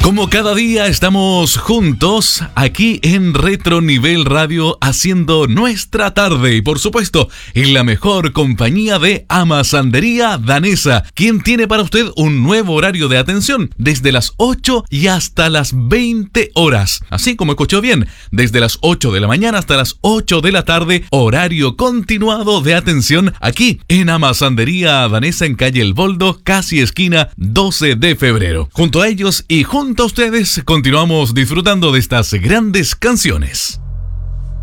Como cada día estamos juntos aquí en Retro Nivel Radio haciendo nuestra tarde y por supuesto en la mejor compañía de Amasandería Danesa, quien tiene para usted un nuevo horario de atención desde las 8 y hasta las 20 horas. Así como escuchó bien, desde las 8 de la mañana hasta las 8 de la tarde, horario continuado de atención aquí en Amasandería Danesa en calle El Boldo, casi esquina 12 de febrero. Junto a ellos y junto a ustedes continuamos disfrutando de estas grandes canciones.